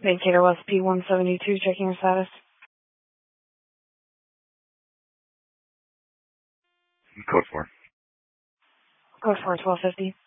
Vacator West P172, checking your status. Code 4. Code 4, 1250.